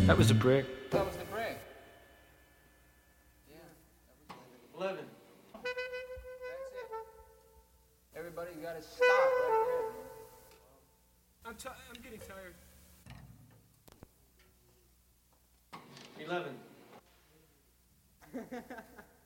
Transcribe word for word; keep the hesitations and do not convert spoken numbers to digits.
That was a brick. That was the break. Yeah. That was Eleven. That's it. Everybody got to stop right there. Man. I'm, t- I'm getting tired. Eleven.